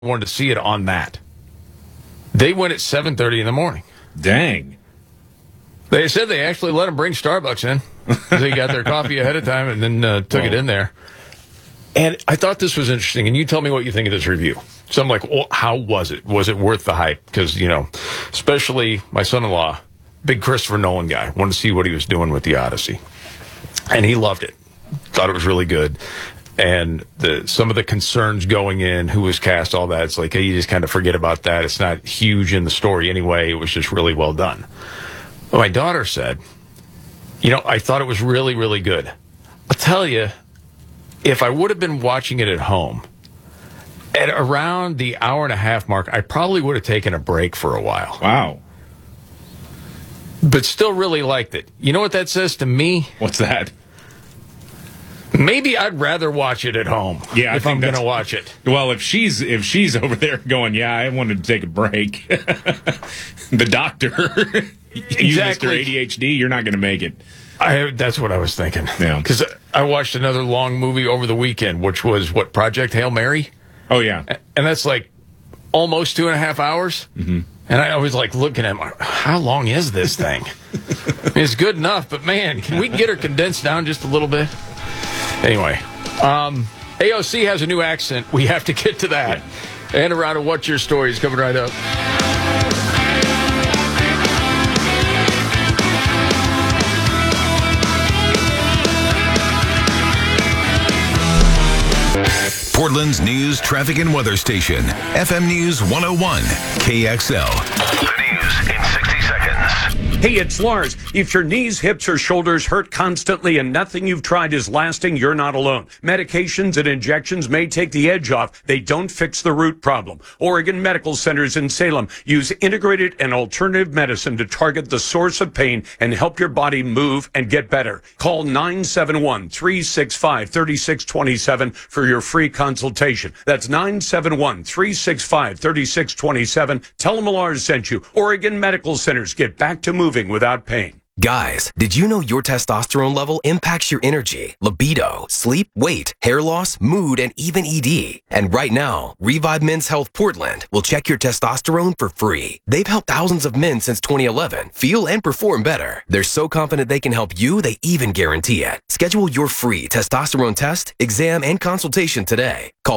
wanted to see it on that. They went at 7:30 in the morning. Dang. They said they actually let them bring Starbucks in. They got their coffee ahead of time and then took it in there. And I thought this was interesting. And you tell me what you think of this review. So I'm like, well, how was it? Was it worth the hype? Because, especially my son-in-law, big Christopher Nolan guy, wanted to see what he was doing with the Odyssey. And he loved it. Thought it was really good. And some of the concerns going in, who was cast, all that, it's like, hey, you just kind of forget about that. It's not huge in the story anyway. It was just really well done. But my daughter said, I thought it was really, really good. I'll tell you, if I would have been watching it at home, at around the hour and a half mark, I probably would have taken a break for a while. Wow. But still really liked it. You know what that says to me? What's that? Maybe I'd rather watch it at home. Yeah, if I'm going to watch it. Well, if she's over there going, yeah, I wanted to take a break. The doctor, you Mr. ADHD, you're not going to make it. That's what I was thinking. Yeah, because I watched another long movie over the weekend, which was Project Hail Mary. Oh yeah, and that's like almost 2.5 hours. Mm-hmm. And I was like looking at how long is this thing? It's good enough, but man, can we get her condensed down just a little bit? Anyway, AOC has a new accent. We have to get to that. Yeah. And around to What's Your Story is coming right up. Portland's news, traffic, and weather station. FM News 101, KXL. The news in 60 seconds. Hey, it's Lars. If your knees, hips, or shoulders hurt constantly and nothing you've tried is lasting, you're not alone. Medications and injections may take the edge off. They don't fix the root problem. Oregon Medical Centers in Salem use integrated and alternative medicine to target the source of pain and help your body move and get better. Call 971-365-3627 for your free consultation. That's 971-365-3627. Tell them Lars sent you. Oregon Medical Centers. Get back to moving without pain. Guys, did you know your testosterone level impacts your energy, libido, sleep, weight, hair loss, mood, and even ED? And right now, Revive Men's Health Portland will check your testosterone for free. They've helped thousands of men since 2011 feel and perform better. They're so confident they can help you, they even guarantee it. Schedule your free testosterone test, exam, and consultation today. Call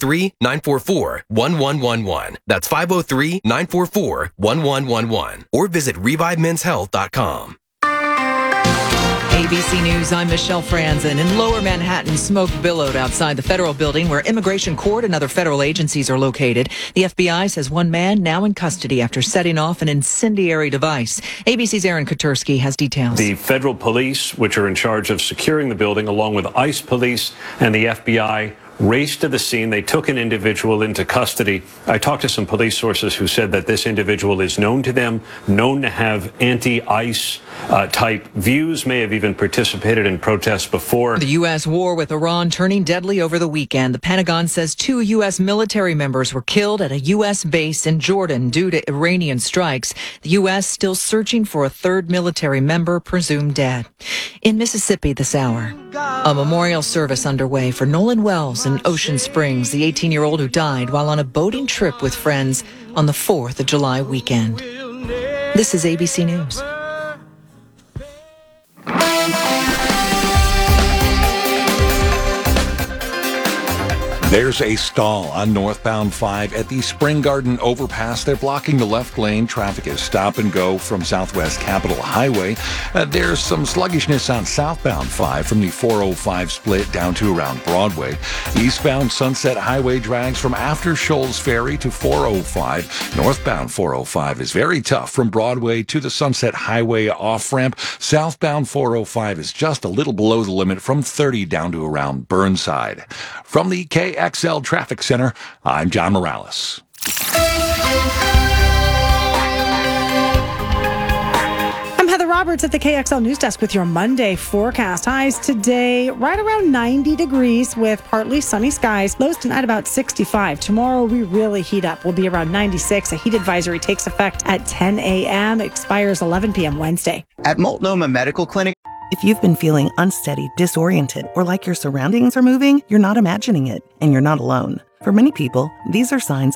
503-944-1111. That's 503-944-1111. Or visit ReviveMen'sHealth.com. ABC News, I'm Michelle Franzen. In Lower Manhattan, smoke billowed outside the federal building where Immigration Court and other federal agencies are located. The FBI says one man now in custody after setting off an incendiary device. ABC's Aaron Kotursky has details. The federal police, which are in charge of securing the building, along with ICE police and the FBI, raced to the scene. They took an individual into custody. I talked to some police sources who said that this individual is known to them, known to have anti-ICE type views, may have even participated in protests before. The U.S. war with Iran turning deadly over the weekend. The Pentagon says 2 U.S. military members were killed at a U.S. base in Jordan due to Iranian strikes. The U.S. still searching for a third military member presumed dead. In Mississippi this hour, a memorial service underway for Nolan Wells in Ocean Springs, the 18-year-old who died while on a boating trip with friends on the 4th of July weekend. This is ABC News. There's a stall on northbound 5 at the Spring Garden overpass. They're blocking the left lane. Traffic is stop and go from Southwest Capitol Highway. There's some sluggishness on southbound 5 from the 405 split down to around Broadway. Eastbound Sunset Highway drags from after Shoals Ferry to 405. Northbound 405 is very tough from Broadway to the Sunset Highway off-ramp. Southbound 405 is just a little below the limit from 30 down to around Burnside. From the KXL Traffic Center, I'm John Morales. I'm Heather Roberts at the KXL News Desk with your Monday forecast. Highs today right around 90 degrees with partly sunny skies. Lows tonight about 65. Tomorrow we really heat up. We'll be around 96. A heat advisory takes effect at 10 a.m. Expires 11 p.m. Wednesday. At Multnomah Medical Clinic. If you've been feeling unsteady, disoriented, or like your surroundings are moving, you're not imagining it, and you're not alone. For many people, these are signs